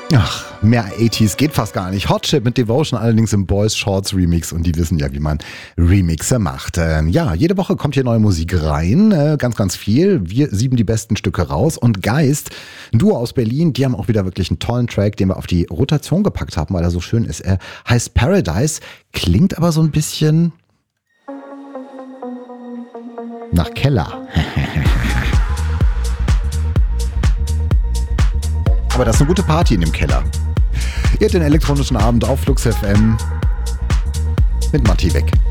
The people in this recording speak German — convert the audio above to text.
Ach, mehr 80s geht fast gar nicht. Hot Chip mit Devotion allerdings im Boys Shorts Remix und die wissen ja, wie man Remixe macht. Ja, jede Woche kommt hier neue Musik rein, ganz, ganz viel. Wir sieben die besten Stücke raus und Geist, ein Duo aus Berlin, die haben auch wieder wirklich einen tollen Track, den wir auf die Rotation gepackt haben, weil er so schön ist. Er heißt Paradise, klingt aber so ein bisschen nach Keller. Aber das ist eine gute Party in dem Keller. Ihr habt den elektronischen Abend auf Flux FM mit Matti Beck.